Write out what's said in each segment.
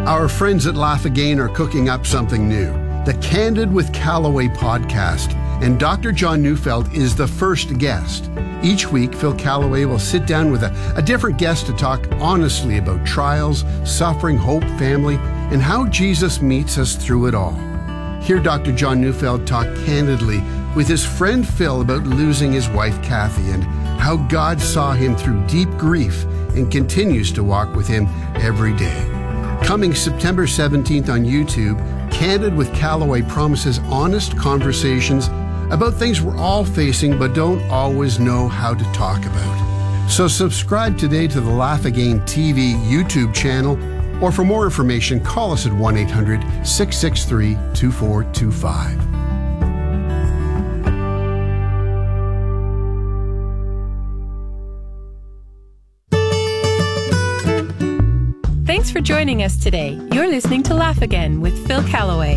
Our friends at Laugh Again are cooking up something new, the Candid with Callaway podcast, and Dr. John Neufeld is the first guest. Each week, Phil Callaway will sit down with a different guest to talk honestly about trials, suffering, hope, family, and how Jesus meets us through it all. Hear Dr. John Neufeld talk candidly with his friend Phil about losing his wife Kathy and how God saw him through deep grief and continues to walk with him every day. Coming September 17th on YouTube, Candid with Callaway promises honest conversations about things we're all facing but don't always know how to talk about. So subscribe today to the Laugh Again TV YouTube channel, or for more information, call us at 1-800-663-2425. Thanks for joining us today. You're listening to Laugh Again with Phil Callaway.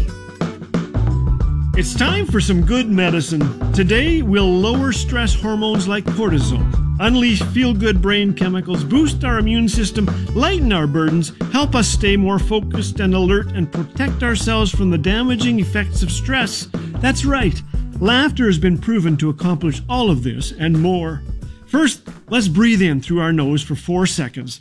It's time for some good medicine. Today, we'll lower stress hormones like cortisol, unleash feel-good brain chemicals, boost our immune system, lighten our burdens, help us stay more focused and alert, and protect ourselves from the damaging effects of stress. That's right. Laughter has been proven to accomplish all of this and more. First, let's breathe in through our nose for 4 seconds.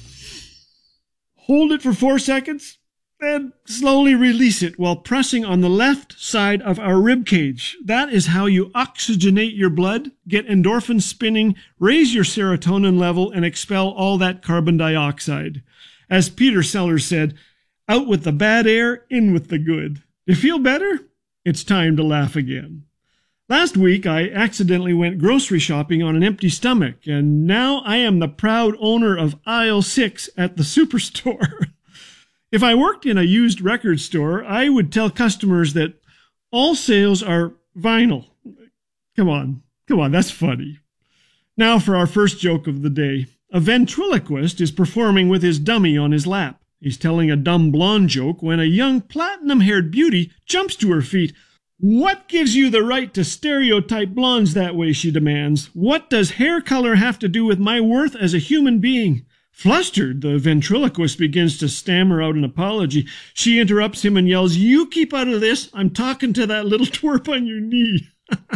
Hold it for 4 seconds, then slowly release it while pressing on the left side of our rib cage. That is how you oxygenate your blood, get endorphins spinning, raise your serotonin level, and expel all that carbon dioxide. As Peter Sellers said, out with the bad air, in with the good. You feel better? It's time to laugh again. Last week, I accidentally went grocery shopping on an empty stomach, and now I am the proud owner of aisle 6 at the superstore. If I worked in a used record store, I would tell customers that all sales are vinyl. Come on, that's funny. Now for our first joke of the day. A ventriloquist is performing with his dummy on his lap. He's telling a dumb blonde joke when a young platinum-haired beauty jumps to her feet. "What gives you the right to stereotype blondes that way?" she demands. "What does hair color have to do with my worth as a human being?" Flustered, the ventriloquist begins to stammer out an apology. She interrupts him and yells, "You keep out of this. I'm talking to that little twerp on your knee."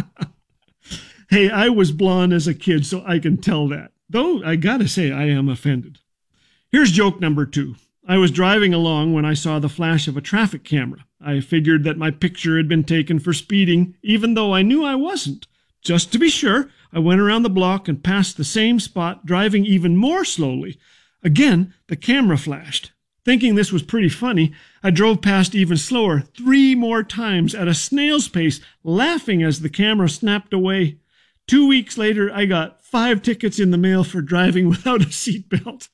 Hey, I was blonde as a kid, so I can tell that. Though I gotta say, I am offended. Here's joke number 2. I was driving along when I saw the flash of a traffic camera. I figured that my picture had been taken for speeding, even though I knew I wasn't. Just to be sure, I went around the block and passed the same spot, driving even more slowly. Again, the camera flashed. Thinking this was pretty funny, I drove past even slower 3 more times at a snail's pace, laughing as the camera snapped away. 2 weeks later, I got 5 tickets in the mail for driving without a seatbelt.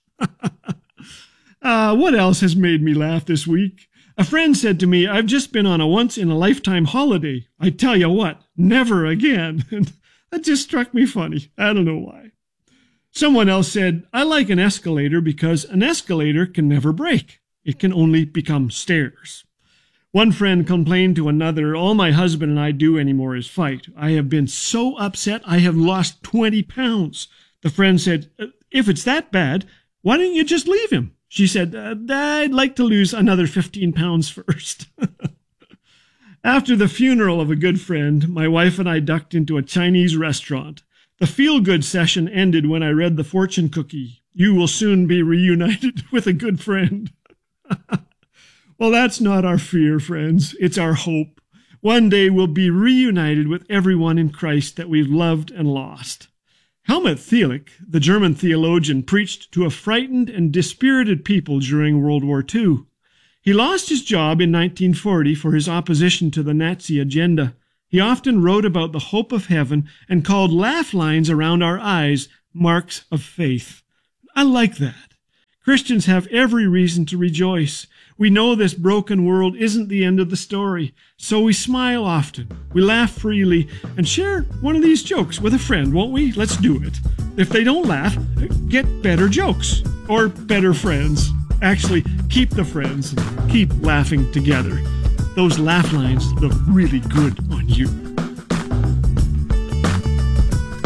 What else has made me laugh this week? A friend said to me, "I've just been on a once-in-a-lifetime holiday. I tell you what, never again." And that just struck me funny. I don't know why. Someone else said, "I like an escalator because an escalator can never break. It can only become stairs." One friend complained to another, "All my husband and I do anymore is fight. I have been so upset I have lost 20 pounds. The friend said, "If it's that bad, why don't you just leave him?" She said, "I'd like to lose another 15 pounds first." After the funeral of a good friend, my wife and I ducked into a Chinese restaurant. The feel-good session ended when I read the fortune cookie. "You will soon be reunited with a good friend." Well, that's not our fear, friends. It's our hope. One day we'll be reunited with everyone in Christ that we've loved and lost. Helmut Thielicke, the German theologian, preached to a frightened and dispirited people during World War II. He lost his job in 1940 for his opposition to the Nazi agenda. He often wrote about the hope of heaven and called laugh lines around our eyes marks of faith. I like that. Christians have every reason to rejoice. We know this broken world isn't the end of the story, so we smile often, we laugh freely, and share one of these jokes with a friend, won't we? Let's do it. If they don't laugh, get better jokes, or better friends. Actually, keep the friends and keep laughing together. Those laugh lines look really good on you.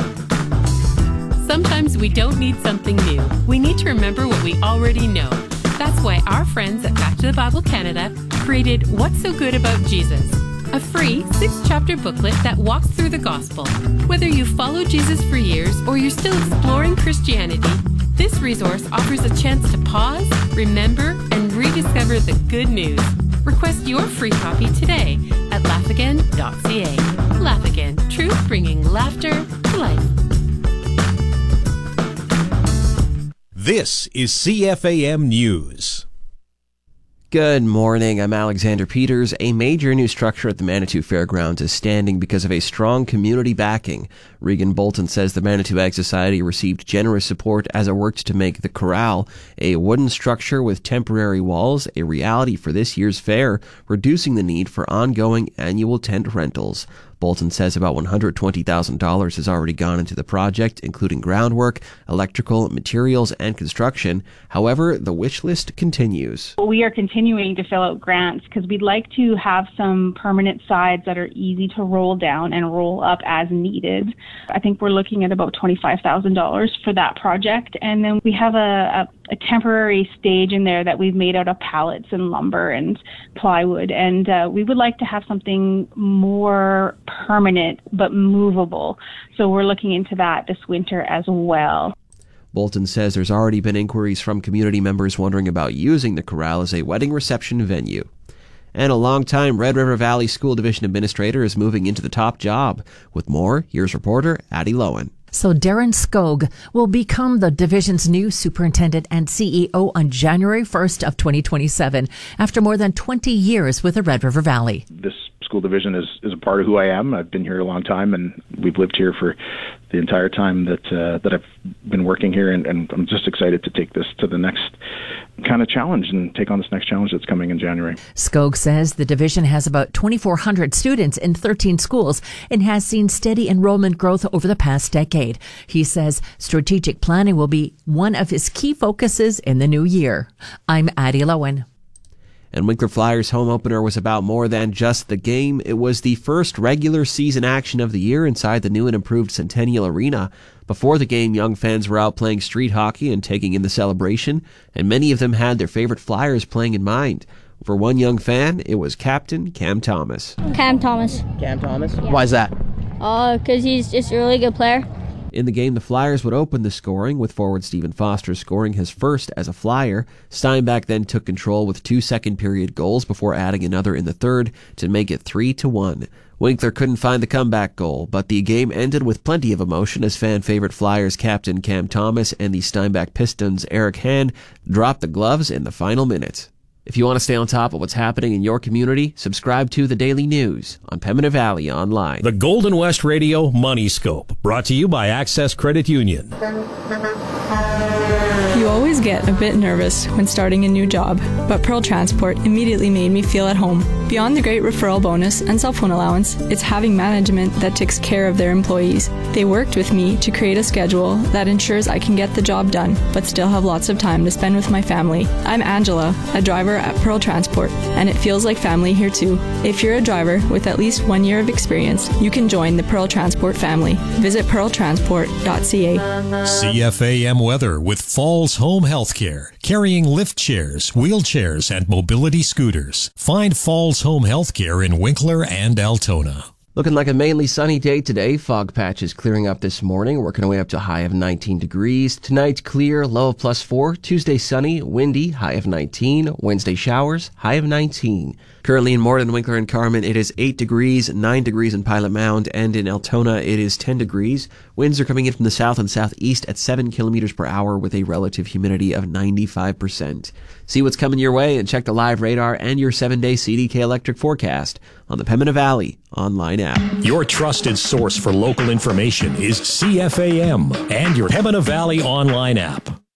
Sometimes we don't need something new. We need to remember what we already know. That's why our friends at Back to the Bible Canada created What's So Good About Jesus, a free 6-chapter booklet that walks through the gospel. Whether you've followed Jesus for years or you're still exploring Christianity, this resource offers a chance to pause, remember, and rediscover the good news. Request your free copy today at laughagain.ca. Laugh Again, truth bringing laughter to life. This is CFAM News. Good morning, I'm Alexander Peters. A major new structure at the Manitou Fairgrounds is standing because of a strong community backing. Regan Bolton says the Manitou Ag Society received generous support as it worked to make the corral, a wooden structure with temporary walls, a reality for this year's fair, reducing the need for ongoing annual tent rentals. Bolton says about $120,000 has already gone into the project, including groundwork, electrical, materials, and construction. However, the wish list continues. We are continuing to fill out grants because we'd like to have some permanent sides that are easy to roll down and roll up as needed. I think we're looking at about $25,000 for that project. And then we have a temporary stage in there that we've made out of pallets and lumber and plywood. And we would like to have something more permanent but movable. So we're looking into that this winter as well. Bolton says there's already been inquiries from community members wondering about using the corral as a wedding reception venue. And a longtime Red River Valley School Division administrator is moving into the top job. With more, here's reporter Addie Lowen. So Darren Skog will become the division's new superintendent and CEO on January 1st of 2027 after more than 20 years with the Red River Valley. This school division is a part of who I am. I've been here a long time, and we've lived here for the entire time that I've been working here, and I'm just excited to take this to the next kind of challenge and take on this next challenge that's coming in January. Skog says the division has about 2,400 students in 13 schools and has seen steady enrollment growth over the past decade. He says strategic planning will be one of his key focuses in the new year. I'm Addie Lowen. And Winkler Flyers' home opener was about more than just the game. It was the first regular season action of the year inside the new and improved Centennial Arena. Before the game, young fans were out playing street hockey and taking in the celebration, and many of them had their favorite Flyers playing in mind. For one young fan, it was Captain Cam Thomas. Cam Thomas. Cam Thomas? Yeah. Why is that? Because he's just a really good player. In the game, the Flyers would open the scoring, with forward Stephen Foster scoring his first as a Flyer. Steinbach then took control with 2 second-period goals before adding another in the third to make it 3-1. Winkler couldn't find the comeback goal, but the game ended with plenty of emotion as fan-favorite Flyers captain Cam Thomas and the Steinbach Pistons' Eric Hand dropped the gloves in the final minute. If you want to stay on top of what's happening in your community, subscribe to The Daily News on Pembina Valley Online. The Golden West Radio Money Scope, brought to you by Access Credit Union. You always get a bit nervous when starting a new job, but Pearl Transport immediately made me feel at home. Beyond the great referral bonus and cell phone allowance, it's having management that takes care of their employees. They worked with me to create a schedule that ensures I can get the job done, but still have lots of time to spend with my family. I'm Angela, a driver at Pearl Transport, and it feels like family here too. If you're a driver with at least 1 year of experience, you can join the Pearl Transport family. Visit pearltransport.ca. CFAM weather with Falls Home Healthcare, carrying lift chairs, wheelchairs, and mobility scooters. Find Falls Home Healthcare in Winkler and Altona. Looking like a mainly sunny day today. Fog patches clearing up this morning, working our way up to a high of 19 degrees. Tonight, clear, low of +4. Tuesday, sunny, windy, high of 19. Wednesday, showers, high of 19. Currently in Morden, Winkler, and Carman, it is 8 degrees, 9 degrees in Pilot Mound, and in Altona, it is 10 degrees. Winds are coming in from the south and southeast at 7 kilometers per hour with a relative humidity of 95%. See what's coming your way and check the live radar and your 7-day CDK electric forecast on the Pembina Valley online app. Your trusted source for local information is CFAM and your Pembina Valley online app.